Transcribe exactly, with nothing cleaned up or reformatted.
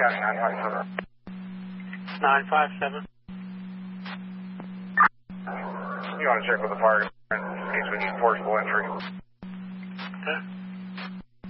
County nine five seven. nine five seven. You want to check with the fire in case we need forcible entry. Okay.